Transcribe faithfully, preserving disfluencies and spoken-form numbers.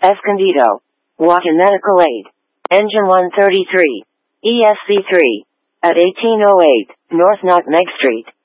Escondido. Walk-in medical aid. Engine one thirty-three. E S C three. At eighteen oh eight, North Nutmeg Street.